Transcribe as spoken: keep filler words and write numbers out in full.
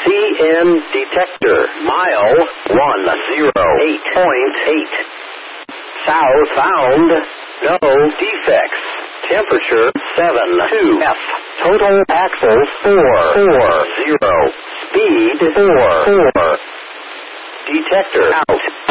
C N detector. Mile one zero eight point eight. South found. No defects. Temperature seven two F. Total axles four four zero. Speed four four. Detector out.